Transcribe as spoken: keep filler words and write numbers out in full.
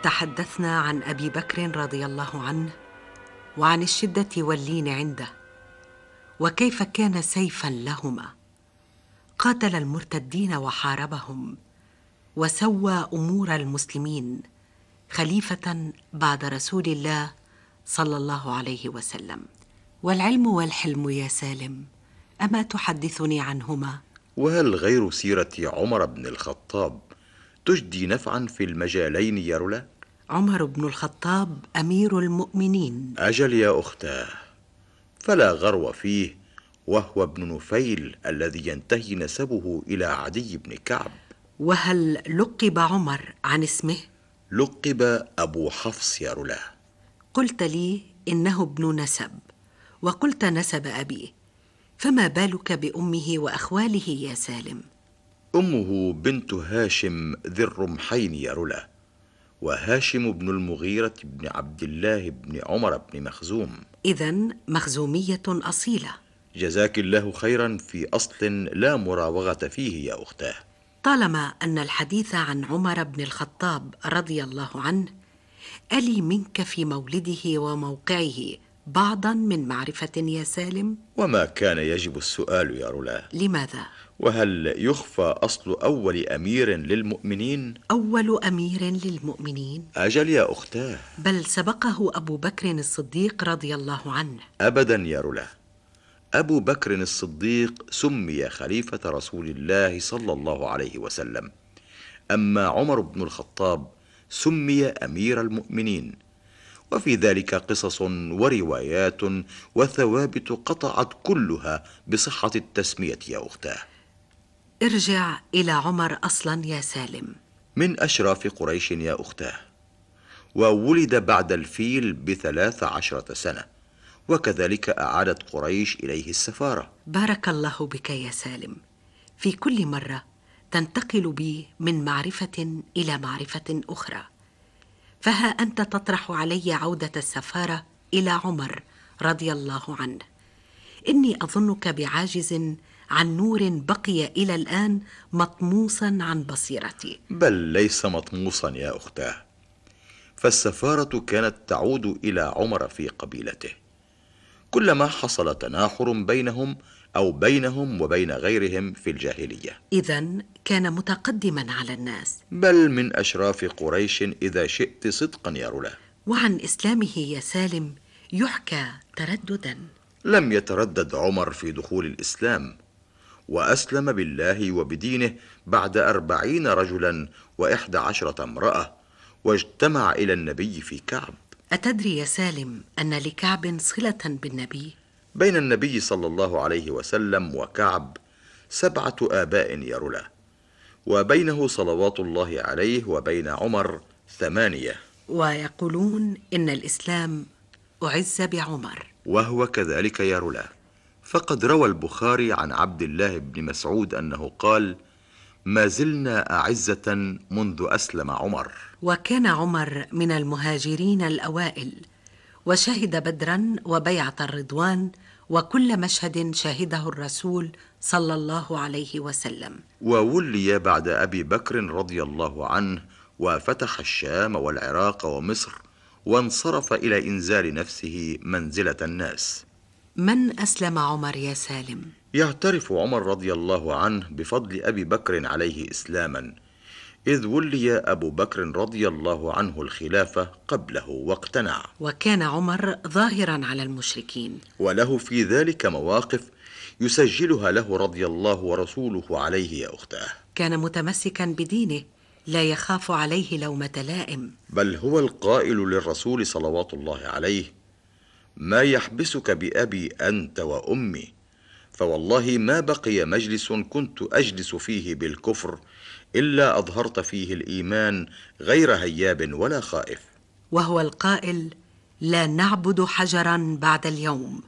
تحدثنا عن أبي بكر رضي الله عنه وعن الشدة واللين عنده، وكيف كان سيفا لهما، قاتل المرتدين وحاربهم، وسوى أمور المسلمين خليفة بعد رسول الله صلى الله عليه وسلم. والعلم والحلم يا سالم، أما تحدثني عنهما؟ وهل غير سيرة عمر بن الخطاب تجدي نفعا في المجالين يا رولا؟ عمر بن الخطاب أمير المؤمنين. أجل يا أختاه، فلا غرو فيه، وهو ابن نفيل الذي ينتهي نسبه إلى عدي بن كعب. وهل لقب عمر عن اسمه؟ لقب أبو حفص يا رولا. قلت لي إنه ابن نسب، وقلت نسب أبيه، فما بالك بأمه وأخواله يا سالم؟ أمه بنت هاشم ذي الرمحين يا رولا، وهاشم بن المغيرة بن عبد الله بن عمر بن مخزوم. إذن مخزومية أصيلة. جزاك الله خيرا، في أصل لا مراوغة فيه يا أختاه. طالما أن الحديث عن عمر بن الخطاب رضي الله عنه ألي منك في مولده وموقعه بعضا من معرفة يا سالم؟ وما كان يجب السؤال يا رولا. لماذا؟ وهل يخفى أصل أول أمير للمؤمنين؟ أول أمير للمؤمنين؟ أجل يا أختاه، بل سبقه أبو بكر الصديق رضي الله عنه. أبدا يا رولا، أبو بكر الصديق سمي خليفة رسول الله صلى الله عليه وسلم، أما عمر بن الخطاب سمي أمير المؤمنين، وفي ذلك قصص وروايات وثوابت قطعت كلها بصحة التسمية يا أختاه. ارجع إلى عمر أصلا يا سالم. من أشراف قريش يا أختاه، وولد بعد الفيل بثلاث عشرة سنة، وكذلك أعادت قريش إليه السفارة. بارك الله بك يا سالم، في كل مرة تنتقل بي من معرفة إلى معرفة أخرى، فها أنت تطرح علي عودة السفارة إلى عمر رضي الله عنه. إني أظنك بعاجز عن نور بقي إلى الآن مطموسا عن بصيرتي. بل ليس مطموسا يا أختاه، فالسفارة كانت تعود إلى عمر في قبيلته، كلما حصل تناحر بينهم أو بينهم وبين غيرهم في الجاهلية. إذن كان متقدما على الناس، بل من أشراف قريش إذا شئت صدقا يا رولا. وعن إسلامه يا سالم يحكى ترددا. لم يتردد عمر في دخول الإسلام، وأسلم بالله وبدينه بعد أربعين رجلا وإحدى عشرة امرأة، واجتمع إلى النبي في كعب. أتدري يا سالم أن لكعب صلة بالنبي؟ بين النبي صلى الله عليه وسلم وكعب سبعة آباء يا رولا، وبينه صلوات الله عليه وبين عمر ثمانية. ويقولون إن الإسلام أعز بعمر. وهو كذلك يا رولا، فقد روى البخاري عن عبد الله بن مسعود أنه قال: ما زلنا أعزة منذ أسلم عمر. وكان عمر من المهاجرين الأوائل، وشهد بدرا وبيعة الرضوان وكل مشهد شهده الرسول صلى الله عليه وسلم. وولي بعد أبي بكر رضي الله عنه، وفتح الشام والعراق ومصر، وانصرف إلى إنزال نفسه منزلة الناس. من أسلم عمر يا سالم؟ يعترف عمر رضي الله عنه بفضل أبي بكر عليه إسلاما، إذ ولي أبو بكر رضي الله عنه الخلافة قبله واقتنع. وكان عمر ظاهرا على المشركين، وله في ذلك مواقف يسجلها له رضي الله ورسوله عليه يا أختاه. كان متمسكا بدينه، لا يخاف عليه لومة لائم، بل هو القائل للرسول صلوات الله عليه: ما يحبسك بأبي أنت وأمي، فوالله ما بقي مجلس كنت أجلس فيه بالكفر إلا أظهرت فيه الإيمان غير هياب ولا خائف. وهو القائل: لا نعبد حجرا بعد اليوم.